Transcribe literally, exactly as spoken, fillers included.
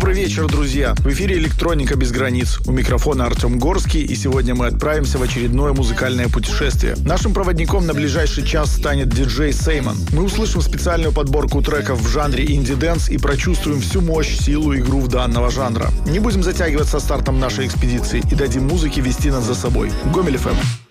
Добрый вечер, друзья! В эфире «Электроника без границ». У микрофона Артем Горский, и сегодня мы отправимся в очередное музыкальное путешествие. Нашим проводником на ближайший час станет диджей Сеймон. Мы услышим специальную подборку треков в жанре инди-дэнс и прочувствуем всю мощь, силу и грув данного жанра. Не будем затягивать со стартом нашей экспедиции и дадим музыке вести нас за собой. Гомель эф эм.